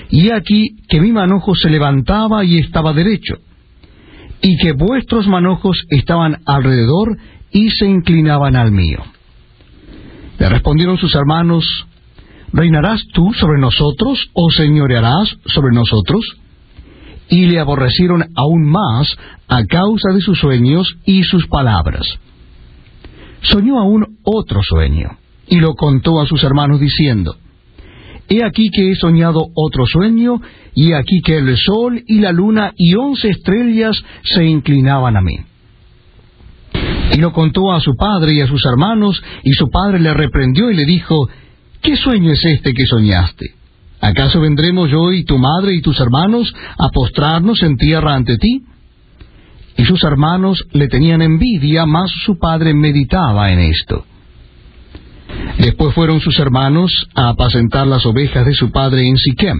y he aquí que mi manojo se levantaba y estaba derecho, y que vuestros manojos estaban alrededor y se inclinaban al mío. Le respondieron sus hermanos: ¿Reinarás tú sobre nosotros, o señorearás sobre nosotros? Y le aborrecieron aún más a causa de sus sueños y sus palabras. Soñó aún otro sueño, y lo contó a sus hermanos diciendo: He aquí que he soñado otro sueño, y he aquí que el sol y la luna y 11 estrellas se inclinaban a mí. Y lo contó a su padre y a sus hermanos, y su padre le reprendió y le dijo: ¿Qué sueño es este que soñaste? ¿Acaso vendremos yo y tu madre y tus hermanos a postrarnos en tierra ante ti? Y sus hermanos le tenían envidia, mas su padre meditaba en esto. Después fueron sus hermanos a apacentar las ovejas de su padre en Siquem.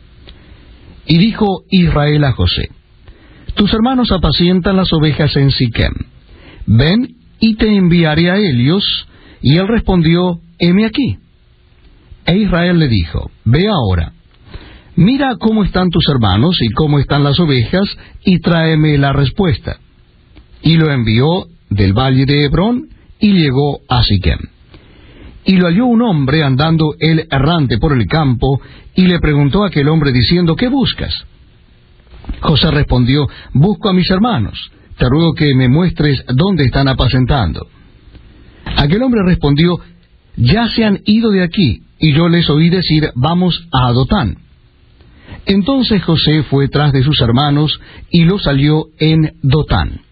Y dijo Israel a José: Tus hermanos apacientan las ovejas en Siquem. Ven y te enviaré a ellos. Y él respondió: Heme aquí. E Israel le dijo: Ve ahora, mira cómo están tus hermanos y cómo están las ovejas, y tráeme la respuesta. Y lo envió del valle de Hebrón, y llegó a Siquem. Y lo halló un hombre andando él errante por el campo, y le preguntó a aquel hombre diciendo: ¿Qué buscas? José respondió: Busco a mis hermanos, te ruego que me muestres dónde están apacentando. Aquel hombre respondió: Ya se han ido de aquí, y yo les oí decir: Vamos a Dotán. Entonces José fue tras de sus hermanos, y los halló en Dotán.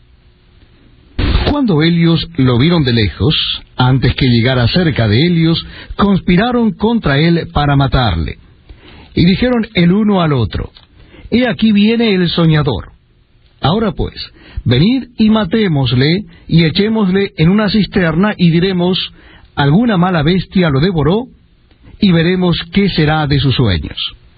Cuando ellos lo vieron de lejos, antes que llegara cerca de ellos, conspiraron contra él para matarle. Y dijeron el uno al otro: He aquí viene el soñador. Ahora pues, venid y matémosle, y echémosle en una cisterna, y diremos: alguna mala bestia lo devoró, y veremos qué será de sus sueños.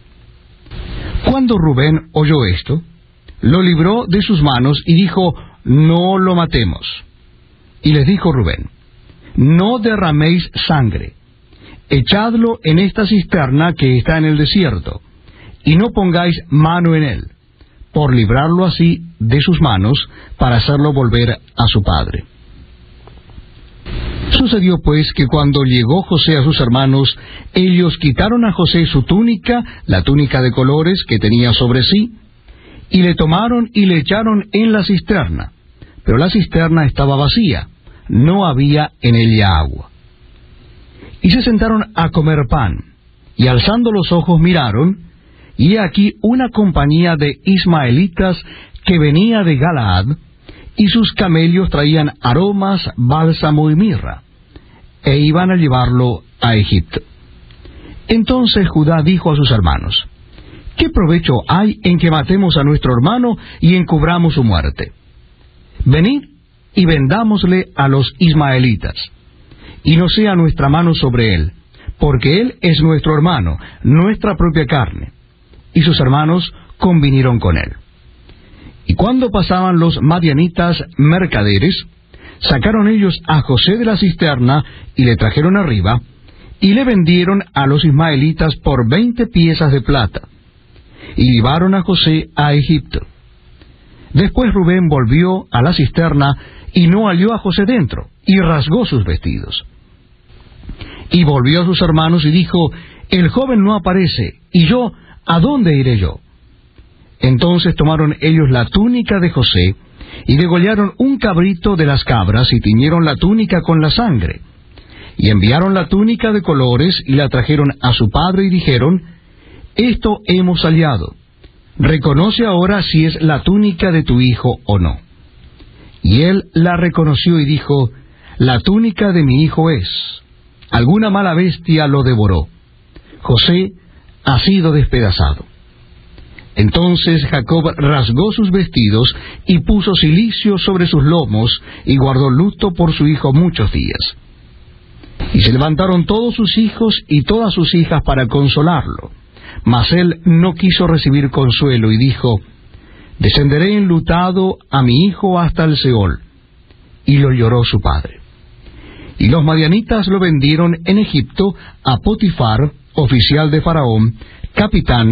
Cuando Rubén oyó esto, lo libró de sus manos, y dijo: No lo matemos. Y les dijo Rubén: No derraméis sangre, echadlo en esta cisterna que está en el desierto, y no pongáis mano en él, por librarlo así de sus manos, para hacerlo volver a su padre. Sucedió pues que cuando llegó José a sus hermanos, ellos quitaron a José su túnica, la túnica de colores que tenía sobre sí, y le tomaron y le echaron en la cisterna. Pero la cisterna estaba vacía, no había en ella agua. Y se sentaron a comer pan, y alzando los ojos miraron, y he aquí una compañía de ismaelitas que venía de Galaad, y sus camellos traían aromas, bálsamo y mirra, e iban a llevarlo a Egipto. Entonces Judá dijo a sus hermanos: ¿Qué provecho hay en que matemos a nuestro hermano y encubramos su muerte? Venid y vendámosle a los ismaelitas, y no sea nuestra mano sobre él, porque él es nuestro hermano, nuestra propia carne. Y sus hermanos convinieron con él. Y cuando pasaban los madianitas mercaderes, sacaron ellos a José de la cisterna, y le trajeron arriba, y le vendieron a los ismaelitas por 20 piezas de plata, y llevaron a José a Egipto. Después Rubén volvió a la cisterna, y no halló a José dentro, y rasgó sus vestidos. Y volvió a sus hermanos, y dijo: El joven no aparece, y yo, ¿a dónde iré yo? Entonces tomaron ellos la túnica de José, y degollaron un cabrito de las cabras, y tiñeron la túnica con la sangre. Y enviaron la túnica de colores, y la trajeron a su padre, y dijeron: Esto hemos hallado. Reconoce ahora si es la túnica de tu hijo o no. Y él la reconoció y dijo: La túnica de mi hijo es. Alguna mala bestia lo devoró. José ha sido despedazado. Entonces Jacob rasgó sus vestidos, y puso cilicio sobre sus lomos, y guardó luto por su hijo muchos días. Y se levantaron todos sus hijos y todas sus hijas para consolarlo. Mas él no quiso recibir consuelo, y dijo: Descenderé enlutado a mi hijo hasta el Seol. Y lo lloró su padre. Y los madianitas lo vendieron en Egipto a Potifar, oficial de Faraón, capitán